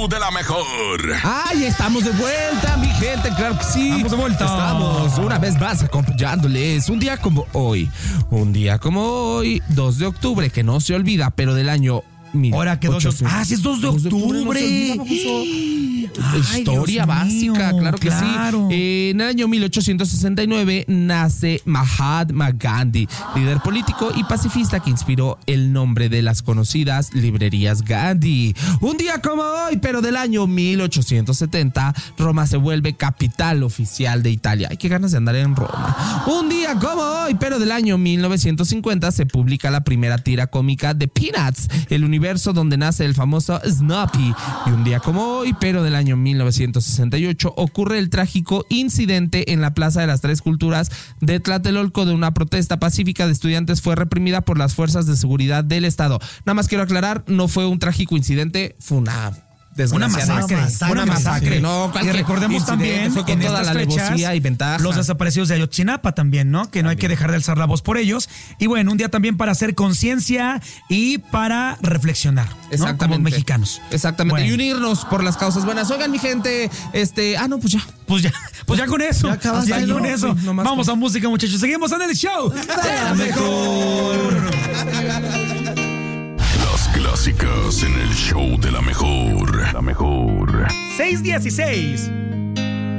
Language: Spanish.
show de la mejor. ¡Ay, estamos de vuelta, mi gente! ¡Claro que sí! ¡Estamos de vuelta! Estamos una vez más acompañándoles. Un día como hoy, 2 de octubre, que no se olvida, pero del año... Ahora que 2 de octubre. Sí, es 2 de octubre. Historia básica, mío, claro que sí. En el año 1869 nace Mahatma Gandhi, líder político y pacifista que inspiró el nombre de las conocidas librerías Gandhi. Un día como hoy, pero del año 1870, Roma se vuelve capital oficial de Italia. Hay que ganas de andar en Roma. Un día como hoy, pero del año 1950, se publica la primera tira cómica de Peanuts, el universo donde nace el famoso Snoopy. Y un día como hoy, pero del año 1968, ocurre el trágico incidente en la Plaza de las Tres Culturas de Tlatelolco, de una protesta pacífica de estudiantes fue reprimida por las fuerzas de seguridad del Estado. Nada más quiero aclarar, no fue un trágico incidente, fue una masacre. No, y recordemos también fue con en toda estas la fechas, alevosía y ventaja. los desaparecidos de Ayotzinapa también, ¿no? Que no hay que dejar de alzar la voz por ellos. Y bueno, un día también para hacer conciencia y para reflexionar, ¿no? Exactamente. Como mexicanos. Exactamente. Bueno. Y unirnos por las causas buenas. Oigan, mi gente, pues ya con eso. Ya acabaste, Ya con ¿no? eso. Sí, nomás Vamos con- a música, muchachos. Seguimos en el show de la mejor. Las clásicas en el show de la mejor. La mejor. 6:16.